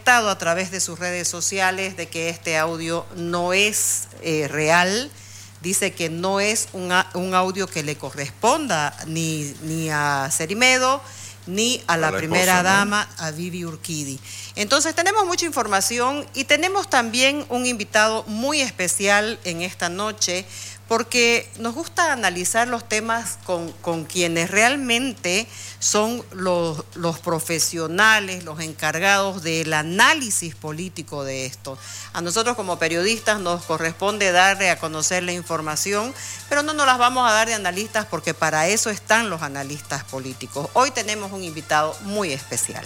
manifestado a través de sus redes sociales de que este audio no es real. Dice que no es un audio que le corresponda ni a Cerimedo ni a la primera esposa, dama, ¿no? A Vivi Urquidi. Entonces tenemos mucha información y tenemos también un invitado muy especial en esta noche, porque nos gusta analizar los temas con quienes realmente son los profesionales, los encargados del análisis político de esto. A nosotros como periodistas nos corresponde darle a conocer la información, pero no nos las vamos a dar de analistas porque para eso están los analistas políticos. Hoy tenemos un invitado muy especial.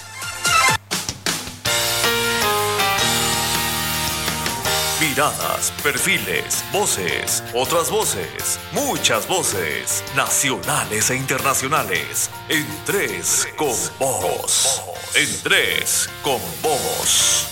Miradas, perfiles, voces, otras voces, muchas voces, nacionales e internacionales. En Tres con Vos. En Tres con Vos.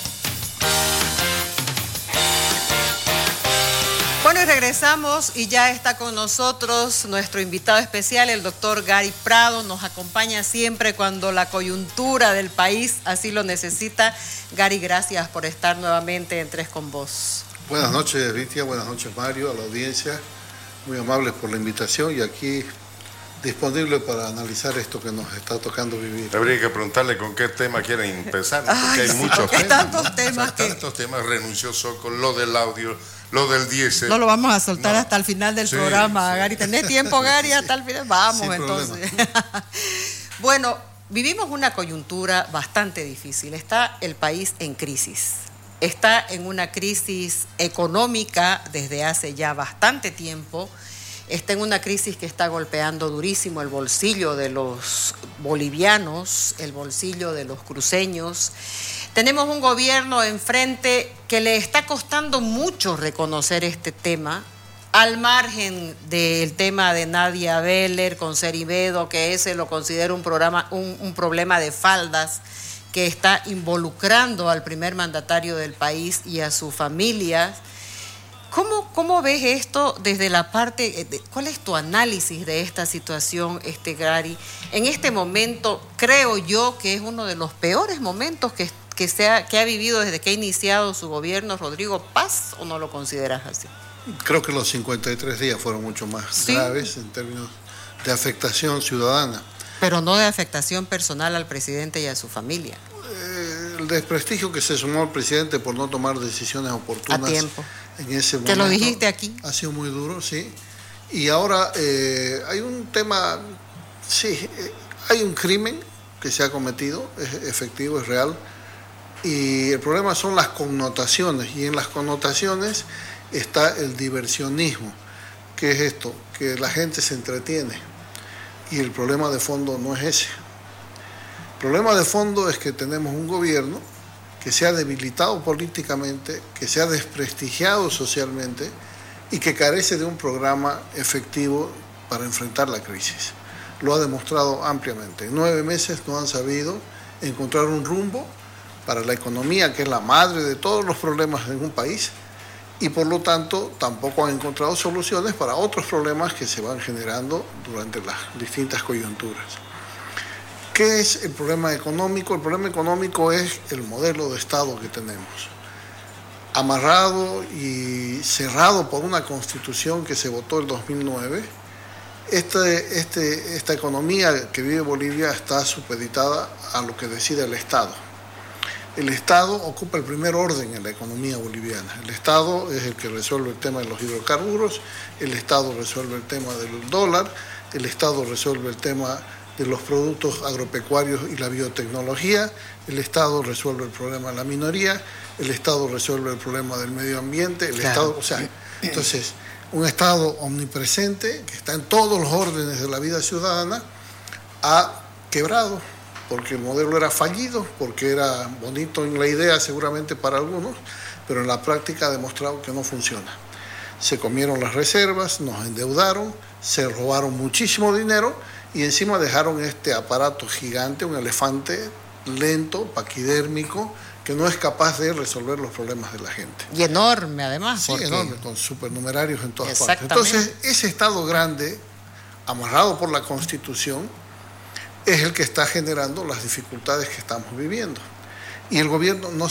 Bueno, y regresamos y ya está con nosotros nuestro invitado especial, el doctor Gary Prado. Nos acompaña siempre cuando la coyuntura del país así lo necesita. Gary, gracias por estar nuevamente en Tres con Vos. Buenas noches, Vitia, buenas noches, Mario, a la audiencia. Muy amables por la invitación y aquí disponible para analizar esto que nos está tocando vivir. Habría que preguntarle con qué tema quieren empezar, porque ay, hay sí, muchos temas. Tantos temas que... Tantos temas, renunció Soco, lo del audio, lo del diésel. No lo vamos a soltar hasta el final del programa, sí. Gary. ¿Tenés tiempo, Gary, hasta el final? Vamos, sin entonces. Bueno, vivimos una coyuntura bastante difícil. Está el país en crisis. Está en una crisis económica desde hace ya bastante tiempo. Está en una crisis que está golpeando durísimo el bolsillo de los bolivianos, el bolsillo de los cruceños. Tenemos un gobierno enfrente que le está costando mucho reconocer este tema, al margen del tema de Nadia Beller con Cerimedo, que ese lo considero un problema de faldas que está involucrando al primer mandatario del país y a su familia. ¿Cómo ves esto desde la parte, cuál es tu análisis de esta situación, Gary? En este momento creo yo que es uno de los peores momentos que ha vivido desde que ha iniciado su gobierno Rodrigo Paz, ¿o no lo consideras así? Creo que los 53 días fueron mucho más graves en términos de afectación ciudadana. Pero no de afectación personal al presidente y a su familia. El desprestigio que se sumó al presidente por no tomar decisiones oportunas a tiempo. En ese momento. ¿Te lo dijiste aquí? Ha sido muy duro, sí. Y ahora hay un tema, sí, hay un crimen que se ha cometido, es efectivo, es real. Y el problema son las connotaciones. Y en las connotaciones está el diversionismo. ¿Qué es esto? Que la gente se entretiene. Y el problema de fondo no es ese. El problema de fondo es que tenemos un gobierno que se ha debilitado políticamente, que se ha desprestigiado socialmente y que carece de un programa efectivo para enfrentar la crisis. Lo ha demostrado ampliamente. En 9 meses no han sabido encontrar un rumbo para la economía, que es la madre de todos los problemas en un país, y por lo tanto tampoco han encontrado soluciones para otros problemas que se van generando durante las distintas coyunturas. ¿Qué es el problema económico? El problema económico es el modelo de Estado que tenemos, amarrado y cerrado por una constitución que se votó en 2009. Esta economía que vive Bolivia está supeditada a lo que decide el Estado. El Estado ocupa el primer orden en la economía boliviana. El Estado es el que resuelve el tema de los hidrocarburos, el Estado resuelve el tema del dólar, el Estado resuelve el tema de los productos agropecuarios y la biotecnología, el Estado resuelve el problema de la minoría, el Estado resuelve el problema del medio ambiente, el Estado, o sea, entonces, un Estado omnipresente que está en todos los órdenes de la vida ciudadana ha quebrado, porque el modelo era fallido, porque era bonito en la idea seguramente para algunos, pero en la práctica ha demostrado que no funciona. Se comieron las reservas, nos endeudaron, se robaron muchísimo dinero y encima dejaron este aparato gigante, un elefante lento, paquidérmico, que no es capaz de resolver los problemas de la gente. Y enorme además. Sí, enorme, con supernumerarios en todas partes. Entonces, ese Estado grande, amarrado por la Constitución, es el que está generando las dificultades que estamos viviendo. Y el gobierno no